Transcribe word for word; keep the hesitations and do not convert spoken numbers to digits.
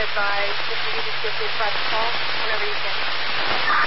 advised if you need to give me a private call whenever you can.